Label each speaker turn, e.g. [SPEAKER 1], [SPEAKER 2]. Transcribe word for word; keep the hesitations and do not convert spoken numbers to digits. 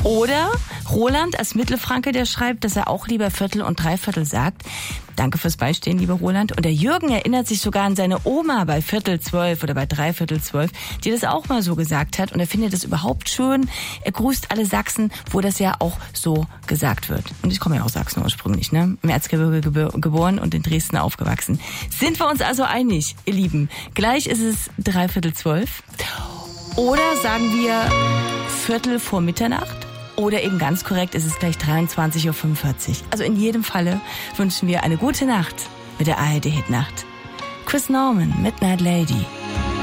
[SPEAKER 1] Oder Roland als Mittelfranke, der schreibt, dass er auch lieber Viertel und Dreiviertel sagt. Danke fürs Beistehen, lieber Roland. Und der Jürgen erinnert sich sogar an seine Oma bei Viertel zwölf oder bei Dreiviertel zwölf, die das auch mal so gesagt hat. Und er findet das überhaupt schön. Er grüßt alle Sachsen, wo das ja auch so gesagt wird. Und ich komme ja aus Sachsen ursprünglich, ne? Im Erzgebirge geboren und in Dresden aufgewachsen. Sind wir uns also einig, ihr Lieben? Gleich ist es Dreiviertel zwölf. Oder sagen wir Viertel vor Mitternacht? Oder eben ganz korrekt ist es gleich dreiundzwanzig Uhr fünfundvierzig. Also in jedem Falle wünschen wir eine gute Nacht mit der A R D Hitnacht. Chris Norman, Midnight Lady.